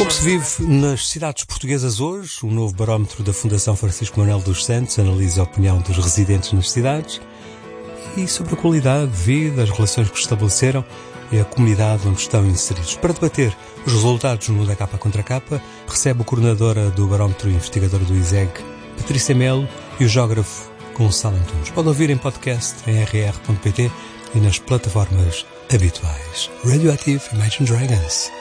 Como se vive nas cidades portuguesas hoje, o novo barómetro da Fundação Francisco Manuel dos Santos analisa a opinião dos residentes nas cidades e sobre a qualidade de vida, as relações que estabeleceram e a comunidade onde estão inseridos. Para debater os resultados no Da Capa Contra Capa, recebe a coordenadora do barómetro e investigadora do ISEG, Patrícia Melo, e o geógrafo Gonçalo Antunes. Pode ouvir em podcast em rr.pt e nas plataformas habituais. Radioactive Imagine Dragons.